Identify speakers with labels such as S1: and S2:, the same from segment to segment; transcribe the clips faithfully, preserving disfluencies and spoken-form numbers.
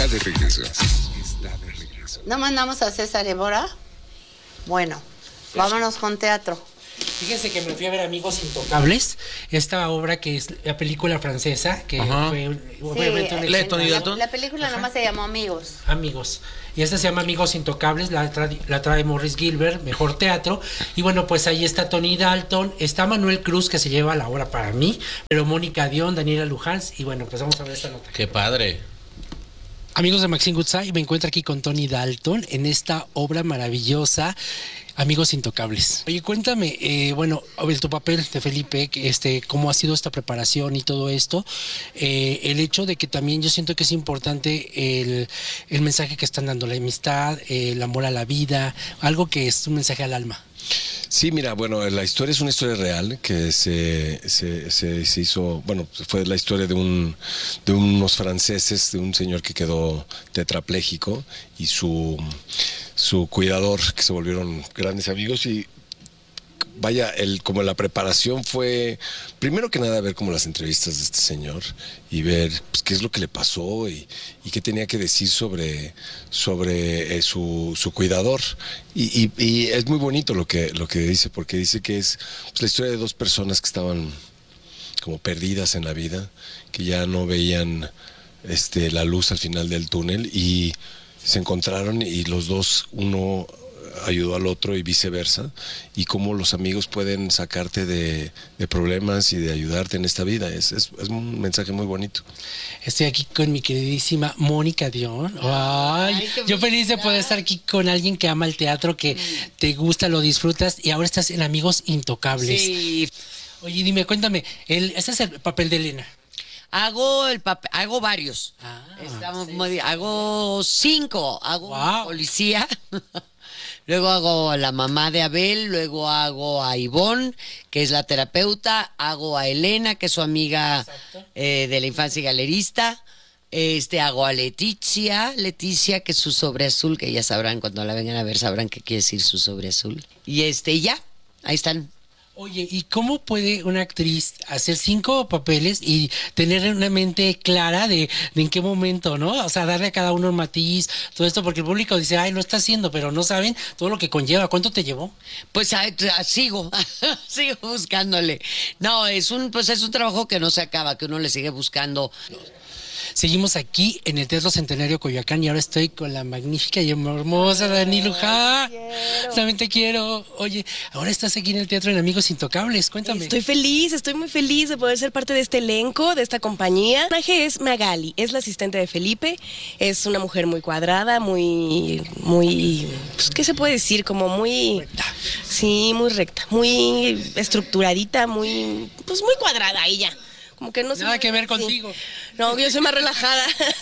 S1: está de regreso. Está de regreso.
S2: ¿No mandamos a César Évora? Bueno, vámonos con teatro.
S3: Fíjense que me fui a ver Amigos Intocables, esta obra que es la película francesa, que
S4: Ajá.
S3: fue
S2: Sí,
S3: obviamente un
S4: ¿La de
S3: éxito.
S4: Tony
S2: la,
S4: Dalton?
S2: la película nomás se llamó Amigos.
S3: Amigos. Y esta se llama Amigos Intocables, la, tra- la trae Morris Gilbert, mejor teatro. Y bueno, pues ahí está Tony Dalton, está Manuel Cruz, que se lleva la obra para mí, pero Mónica Dion, Daniela Luján, y bueno, pues vamos a ver esta nota.
S4: Qué padre.
S3: Amigos de Maxine Goodside, me encuentro aquí con Tony Dalton en esta obra maravillosa, Amigos Intocables. Oye, cuéntame, eh, bueno, a ver, tu papel de Felipe, que, este, cómo ha sido esta preparación y todo esto, eh, el hecho de que también yo siento que es importante el, el mensaje que están dando, la amistad, eh, el amor a la vida, algo que es un mensaje al alma.
S5: Sí, mira, bueno, la historia es una historia real que se, se, se, se hizo, bueno, fue la historia de un de unos franceses, de un señor que quedó tetrapléjico y su, su cuidador, que se volvieron grandes amigos. Y vaya, el, como la preparación fue, primero que nada, ver como las entrevistas de este señor y ver pues, qué es lo que le pasó y, y qué tenía que decir sobre, sobre eh, su, su cuidador. Y, y, y es muy bonito lo que, lo que dice, porque dice que es pues, la historia de dos personas que estaban como perdidas en la vida, que ya no veían este, la luz al final del túnel y se encontraron y los dos, uno ayudó al otro y viceversa, y cómo los amigos pueden sacarte de, de problemas y de ayudarte en esta vida. Es, es, es un mensaje muy bonito.
S3: Estoy aquí con mi queridísima Mónica Dion. Ay,
S2: Ay, qué
S3: yo feliz de poder estar aquí con alguien que ama el teatro, que te gusta, lo disfrutas, y ahora estás en Amigos Intocables.
S6: Sí.
S3: Oye, dime, cuéntame, el, ese es el papel de Elena.
S6: Hago el papel, hago varios.
S3: Ah,
S6: Estamos muy- hago cinco, hago
S3: Wow.
S6: una policía. Luego hago a la mamá de Abel, luego hago a Ivonne, que es la terapeuta, hago a Elena, que es su amiga eh, de la infancia y galerista, este hago a Leticia, Leticia, que es su sobre azul, que ya sabrán, cuando la vengan a ver sabrán qué quiere decir su sobre azul. Y este, y ya, ahí están.
S3: Oye, ¿y cómo puede una actriz hacer cinco papeles y tener una mente clara de, de en qué momento, ¿no? O sea, darle a cada uno un matiz, todo esto, porque el público dice, ay, lo está haciendo, pero no saben todo lo que conlleva. ¿Cuánto te llevó?
S6: Pues ah, ah, sigo, sigo buscándole. No, es un, pues es un trabajo que no se acaba, que uno le sigue buscando.
S3: Seguimos aquí en el Teatro Centenario Coyoacán y ahora estoy con la magnífica y hermosa Dani Luján. También te quiero. Oye, ahora estás aquí en el Teatro en Amigos Intocables. Cuéntame.
S7: Estoy feliz, estoy muy feliz de poder ser parte de este elenco, de esta compañía. El personaje es Magali, es la asistente de Felipe, es una mujer muy cuadrada, muy, muy, pues, ¿qué se puede decir? Como muy, sí, muy recta, muy estructuradita, muy, pues muy cuadrada ella. Como que no se
S3: Nada
S7: mueve
S3: que ver
S7: así.
S3: contigo.
S7: No, yo soy más relajada.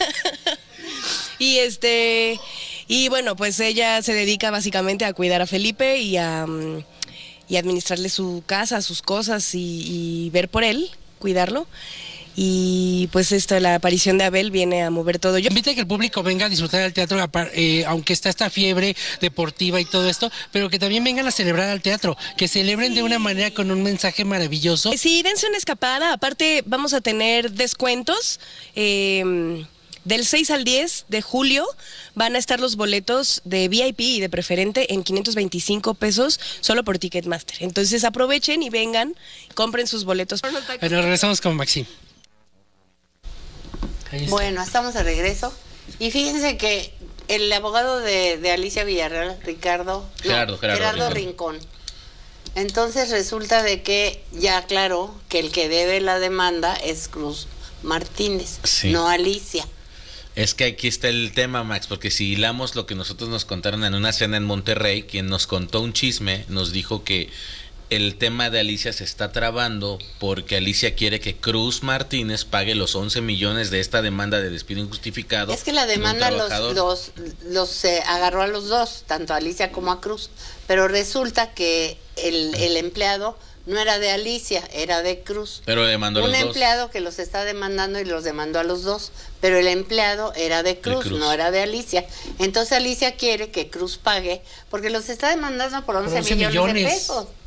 S7: Y este, y bueno, pues ella se dedica básicamente a cuidar a Felipe y a, mm, y administrarle su casa, sus cosas y, y ver por él, cuidarlo. Y pues esto, la aparición de Abel viene a mover todo. Yo
S3: Invita a que el público venga a disfrutar del teatro, apar- eh, aunque está esta fiebre deportiva y todo esto, pero que también vengan a celebrar al teatro, que celebren de una manera con un mensaje maravilloso.
S7: Sí, dense una escapada. Aparte, vamos a tener descuentos. eh, del seis al diez de julio van a estar los boletos de V I P y de preferente en quinientos veinticinco pesos solo por Ticketmaster. Entonces aprovechen y vengan, compren sus boletos.
S3: Bueno, regresamos con Maxine. Ahí está.
S2: Bueno, estamos de regreso. Y fíjense que el abogado de, de Alicia Villarreal, Ricardo, no,
S4: Gerardo, Gerardo,
S2: Gerardo
S4: Ricardo.
S2: Rincón. Entonces resulta de que ya aclaró que el que debe la demanda es Cruz Martínez,
S4: Sí.
S2: no Alicia.
S4: Es que aquí está el tema, Max, porque si hilamos lo que nosotros nos contaron en una cena en Monterrey, quien nos contó un chisme, nos dijo que el tema de Alicia se está trabando porque Alicia quiere que Cruz Martínez pague los once millones de esta demanda de despido injustificado.
S2: Es que la
S4: de un
S2: demanda los,
S4: trabajador.
S2: los, los eh, agarró a los dos, tanto a Alicia como a Cruz. Pero resulta que el, el empleado no era de Alicia, era de Cruz.
S4: Pero demandó a
S2: Un
S4: los dos.
S2: empleado que los está demandando y los demandó a los dos, pero el empleado era de Cruz,
S4: Cruz.
S2: no era de Alicia. Entonces Alicia quiere que Cruz pague, porque los está demandando por once,
S3: once
S2: millones,
S3: millones.
S2: de pesos.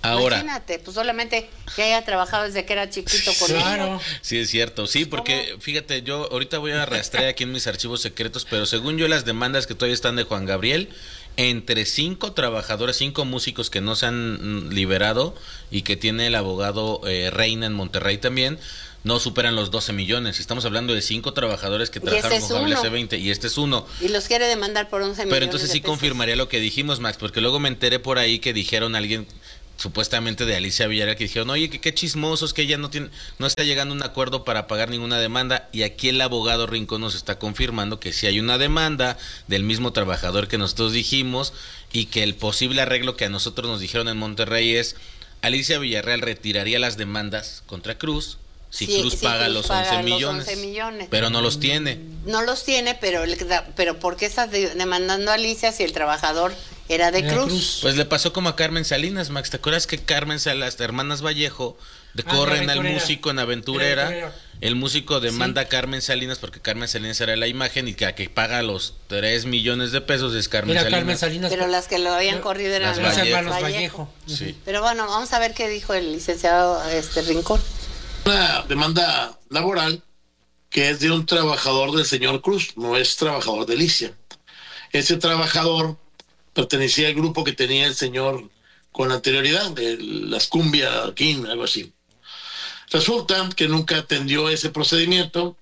S4: Ahora.
S2: Imagínate, pues solamente que haya trabajado desde que era chiquito conmigo.
S3: Claro.
S4: Sí, es cierto. Sí, porque fíjate, yo ahorita voy a rastrear aquí en mis archivos secretos, pero según yo las demandas que todavía están de Juan Gabriel, entre cinco trabajadores, cinco músicos que no se han liberado y que tiene el abogado eh, Reina en Monterrey también, no superan los doce millones. Estamos hablando de cinco trabajadores que
S2: Y
S4: trabajaron
S2: este
S4: con
S2: es
S4: Gabriel
S2: uno.
S4: hace veinte y este es uno.
S2: Y los quiere demandar por once millones.
S4: Pero entonces
S2: de
S4: sí
S2: pesos.
S4: confirmaría lo que dijimos, Max, porque luego me enteré por ahí que dijeron alguien supuestamente de Alicia Villarreal, que dijeron, oye, que qué chismosos, que ella no tiene, no está llegando a un acuerdo para pagar ninguna demanda, y aquí el abogado Rincón nos está confirmando que sí hay una demanda del mismo trabajador que nosotros dijimos, y que el posible arreglo que a nosotros nos dijeron en Monterrey es, Alicia Villarreal retiraría las demandas contra Cruz, si
S2: Sí,
S4: Cruz
S2: si
S4: paga,
S2: Cruz
S4: los,
S2: paga
S4: once
S2: los
S4: millones,
S2: once millones.
S4: pero no los tiene.
S2: No los tiene, pero, el- pero ¿por qué estás de- demandando a Alicia si el trabajador era de
S3: Era
S2: Cruz?
S3: Cruz.
S4: Pues le pasó como a Carmen Salinas, Max. ¿Te acuerdas que Carmen Salinas, las hermanas Vallejo, de
S3: Ah, de
S4: corren al
S3: Aventurera.
S4: músico en
S3: De
S4: Aventurera?
S3: Aventurera.
S4: El músico demanda a Carmen Salinas porque Carmen Salinas era la imagen y que a que paga los tres millones de pesos es Carmen
S3: Era
S4: Salinas.
S3: Carmen Salinas.
S2: Pero las que lo habían corrido eran
S4: Las
S3: los
S4: Vallejo.
S3: hermanos Vallejo.
S4: Sí.
S2: Pero bueno, vamos a ver qué dijo el licenciado este Rincón.
S8: Una demanda laboral que es de un trabajador del señor Cruz, no es trabajador de Alicia. Ese trabajador pertenecía al grupo que tenía el señor con anterioridad, de las Cumbia King, algo así. Resulta que nunca atendió ese procedimiento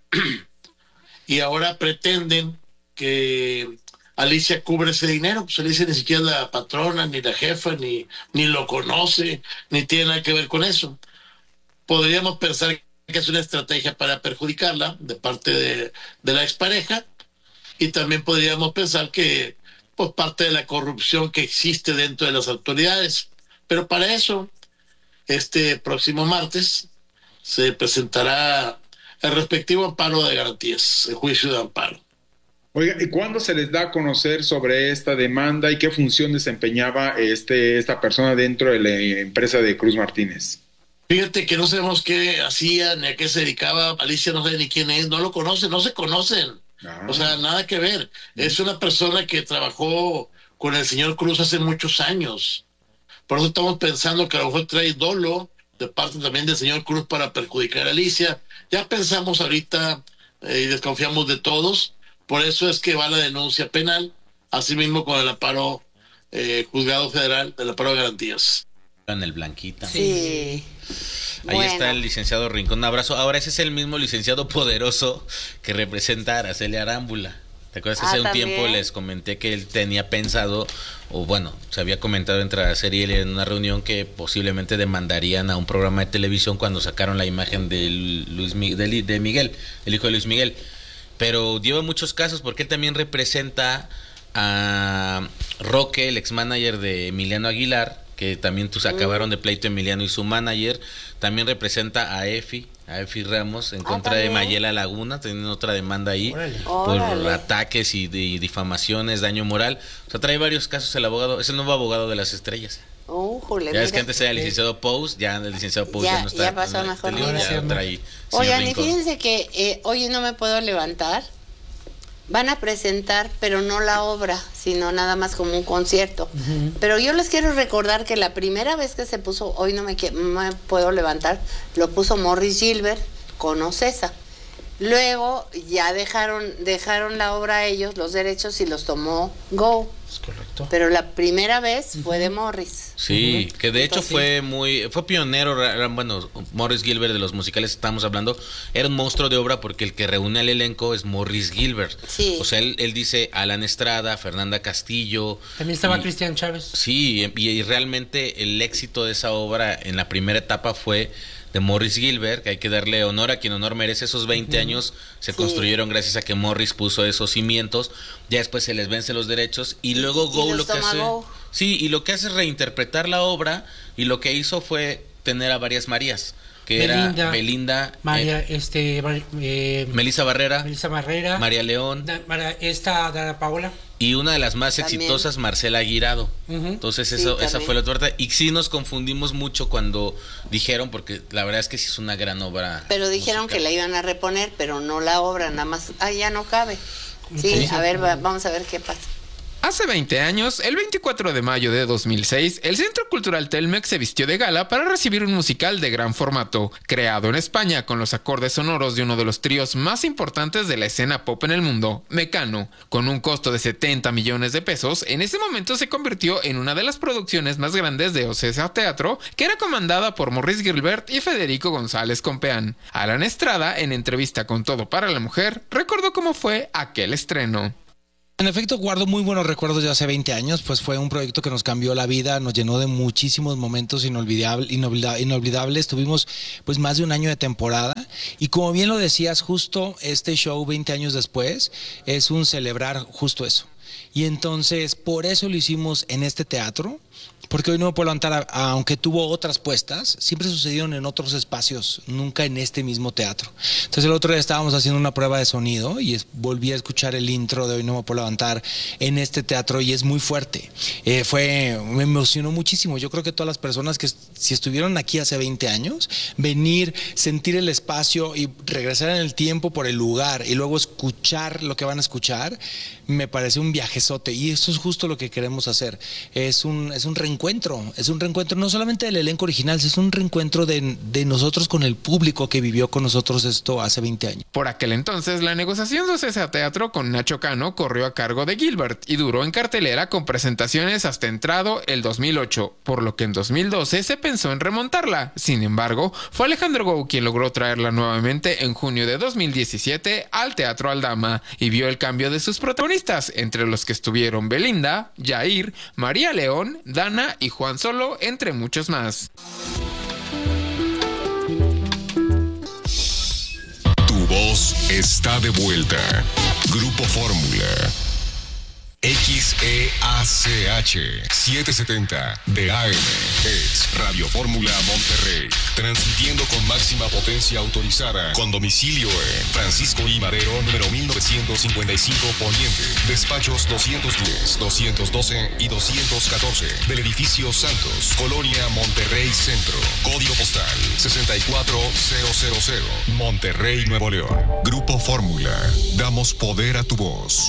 S8: y ahora pretenden que Alicia cubre ese dinero. Pues Alicia ni siquiera es la patrona, ni la jefa, ni, ni lo conoce, ni tiene nada que ver con eso. Podríamos pensar que es una estrategia para perjudicarla de parte de, de la expareja, y también podríamos pensar que pues parte de la corrupción que existe dentro de las autoridades. Pero para eso, este próximo martes se presentará el respectivo amparo de garantías, el juicio de amparo.
S9: Oiga, ¿y cuándo se les da a conocer sobre esta demanda y qué función desempeñaba este, esta persona dentro de la empresa de Cruz Martínez?
S8: Fíjate que no sabemos qué hacía ni a qué se dedicaba. Alicia no sabe ni quién es, no lo conoce, no se conocen.
S9: Ah.
S8: O sea, nada que ver. Es una persona que trabajó con el señor Cruz hace muchos años. Por eso estamos pensando que a lo mejor trae dolo de parte también del señor Cruz para perjudicar a Alicia. Ya pensamos ahorita eh, y desconfiamos de todos. Por eso es que va la denuncia penal, así mismo con el amparo eh, juzgado federal del amparo de garantías.
S4: En el Blanquita.
S2: Sí.
S4: Ahí
S2: Bueno.
S4: está el licenciado Rincón. Un abrazo. Ahora ese es el mismo licenciado poderoso que representa a Araceli Arámbula. ¿Te acuerdas?
S2: Ah,
S4: Hace un
S2: ¿también?
S4: tiempo les comenté que él tenía pensado, o bueno, se había comentado entre Araceli y él en una reunión que posiblemente demandarían a un programa de televisión cuando sacaron la imagen de, Luis, Mi- de, Li- de Miguel, el hijo de Luis Miguel. Pero lleva muchos casos porque él también representa a Roque, el ex manager de Emiliano Aguilar, que también pues, acabaron de pleito Emiliano y su manager. También representa a Efi, a Efi Ramos, en
S2: Ah,
S4: contra de
S2: también.
S4: Mayela Laguna, tienen otra demanda ahí
S3: Órale.
S4: por
S2: Órale.
S4: ataques y, y difamaciones, daño moral. O sea, trae varios casos el abogado, es el nuevo abogado de las estrellas.
S2: Újule,
S4: Ya ves que
S2: mira.
S4: antes era el licenciado Pous, ya el licenciado Pous ya,
S2: Ya-
S4: no está.
S2: ya pasó
S4: en la
S2: mejor
S4: tele,
S3: vida.
S4: ya trae señor
S2: Oigan, y
S4: Rincón.
S2: fíjense que eh, hoy no me puedo levantar. Van a presentar, pero no la obra, sino nada más como un concierto. Pero yo les quiero recordar que la primera vez que se puso, hoy no me, que- no me puedo levantar, lo puso Morris Gilbert con Ocesa. Luego ya dejaron, dejaron la obra a ellos, los derechos, y los tomó Go.
S3: Es correcto.
S2: Pero la primera vez fue de Morris.
S4: Sí,
S3: Ujú.
S4: que de hecho
S2: Entonces,
S4: fue muy, fue pionero, ra- bueno, Morris Gilbert de los musicales estamos hablando, era un monstruo de obra porque el que reúne al elenco es Morris Gilbert.
S2: Sí.
S4: O sea, él, él dice Alan Estrada, Fernanda Castillo.
S3: También estaba
S4: y-
S3: Cristian Chávez.
S4: Sí, y, y realmente el éxito de esa obra en la primera etapa fue de Morris Gilbert, que hay que darle honor a quien honor merece. Esos veinte años se
S2: Sí.
S4: construyeron gracias a que Morris puso esos cimientos. Ya después se les vence los derechos y luego
S2: y
S4: Go
S2: los
S4: lo que
S2: toma
S4: hace,
S2: Go.
S4: sí, y lo que hace es reinterpretar la obra, y lo que hizo fue tener a varias Marías, que
S3: Belinda,
S4: era Belinda,
S3: María,
S4: eh,
S3: este, Mar- eh,
S4: Melissa Barrera,
S3: Melissa Barrera,
S4: María León,
S3: Da- Mara- esta Dana Paola.
S4: y una de las más
S2: También.
S4: exitosas, Marcela Guirado.
S3: Ujú.
S4: Entonces
S2: Sí,
S4: eso, esa
S2: también.
S4: fue la otra. Y sí nos confundimos mucho cuando dijeron, porque la verdad es que sí es una gran obra.
S2: Pero dijeron
S4: musical.
S2: que la iban a reponer, pero no la obra, nada más. Ah, ya no cabe. Sí,
S3: Sí.
S2: a ver, va- vamos a ver qué pasa.
S10: Hace veinte años, el veinticuatro de mayo de dos mil seis, el Centro Cultural Telmex se vistió de gala para recibir un musical de gran formato, creado en España con los acordes sonoros de uno de los tríos más importantes de la escena pop en el mundo, Mecano. Con un costo de setenta millones de pesos, en ese momento se convirtió en una de las producciones más grandes de Ocesa Teatro, que era comandada por Maurice Gilbert y Federico González Compeán. Alan Estrada, en entrevista con Todo para la Mujer, recordó cómo fue aquel estreno.
S11: En efecto, guardo muy buenos recuerdos de hace veinte años, pues fue un proyecto que nos cambió la vida, nos llenó de muchísimos momentos inolvidable, inolvida- inolvidables. Tuvimos pues más de un año de temporada y como bien lo decías, justo este show veinte años después es un celebrar justo eso. Y entonces por eso lo hicimos en este teatro, porque hoy no me puedo levantar, a, a, aunque tuvo otras puestas, siempre sucedieron en otros espacios, nunca en este mismo teatro. Entonces el otro día estábamos haciendo una prueba de sonido y es, volví a escuchar el intro de Hoy no me puedo levantar en este teatro y es muy fuerte. Eh, fue, me emocionó muchísimo. Yo creo que todas las personas que si estuvieron aquí hace veinte años, venir, sentir el espacio y regresar en el tiempo por el lugar y luego escuchar lo que van a escuchar, me parece un viajezote y eso es justo lo que queremos hacer. Es un, es un reencuentro, es un reencuentro no solamente del elenco original, es un reencuentro de, de nosotros con el público que vivió con nosotros esto hace veinte años.
S10: Por aquel entonces, la negociación de Ocesa Teatro con Nacho Cano corrió a cargo de Gilbert y duró en cartelera con presentaciones hasta entrado el dos mil ocho, por lo que en dos mil doce se pensó en remontarla. Sin embargo, fue Alejandro Gou quien logró traerla nuevamente en junio de dos mil diecisiete al Teatro Aldama y vio el cambio de sus protagonistas, entre los que estuvieron Belinda, Yair, María León, Dana y Juan Solo, entre muchos más.
S1: Tu voz está de vuelta. Grupo Fórmula. X E A C H setecientos setenta de A M es Radio Fórmula Monterrey, transmitiendo con máxima potencia autorizada, con domicilio en Francisco I. Madero, número mil novecientos cincuenta y cinco Poniente, despachos doscientos diez, doscientos doce y doscientos catorce, del edificio Santos, Colonia Monterrey Centro, código postal sesenta y cuatro mil, Monterrey, Nuevo León. Grupo Fórmula, damos poder a tu voz.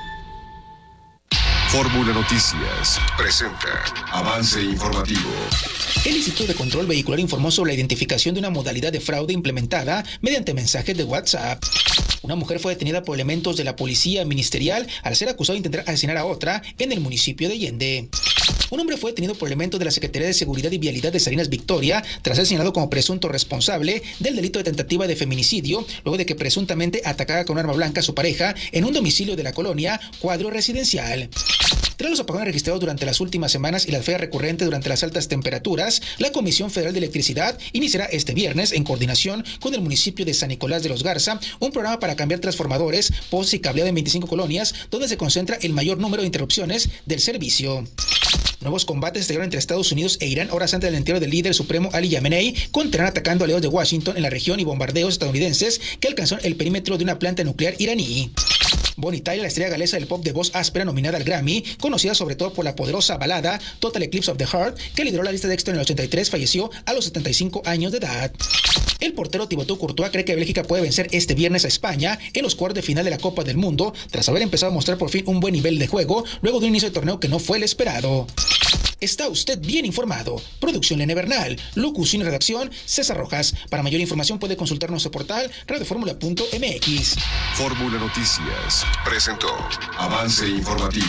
S1: Fórmula Noticias presenta avance informativo.
S12: El Instituto de Control Vehicular informó sobre la identificación de una modalidad de fraude implementada mediante mensajes de WhatsApp. Una mujer fue detenida por elementos de la policía ministerial al ser acusado de intentar asesinar a otra en el municipio de Allende. Un hombre fue detenido por elementos de la Secretaría de Seguridad y Vialidad de Salinas Victoria tras ser señalado como presunto responsable del delito de tentativa de feminicidio luego de que presuntamente atacara con arma blanca a su pareja en un domicilio de la colonia Cuadro Residencial. Tras los apagones registrados durante las últimas semanas y las fallas recurrentes durante las altas temperaturas, la Comisión Federal de Electricidad iniciará este viernes, en coordinación con el municipio de San Nicolás de los Garza, un programa para cambiar transformadores, postes y cableado en veinticinco colonias, donde se concentra el mayor número de interrupciones del servicio. Nuevos combates estallaron entre Estados Unidos e Irán horas antes del entierro del líder supremo Ali Khamenei, con Teherán atacando aliados de Washington en la región y bombardeos estadounidenses que alcanzaron el perímetro de una planta nuclear iraní. Bonnie Tyler, la estrella galesa del pop de voz áspera nominada al Grammy, conocida sobre todo por la poderosa balada Total Eclipse of the Heart, que lideró la lista de éxito en el ochenta y tres, falleció a los setenta y cinco años de edad. El portero Thibaut Courtois cree que Bélgica puede vencer este viernes a España en los cuartos de final de la Copa del Mundo, tras haber empezado a mostrar por fin un buen nivel de juego, luego de un inicio de torneo que no fue el esperado. Está usted bien informado. Producción Lene Bernal, locución y redacción César Rojas. Para mayor información puede consultar nuestro portal radioformula punto m x.
S1: Fórmula Noticias presentó avance informativo.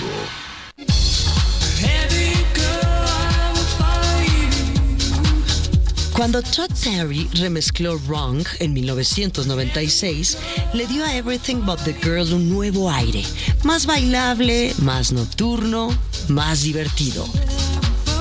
S13: Cuando Todd Terry remezcló Wrong en mil novecientos noventa y seis, le dio a Everything But the Girl un nuevo aire, más bailable, más nocturno, más divertido.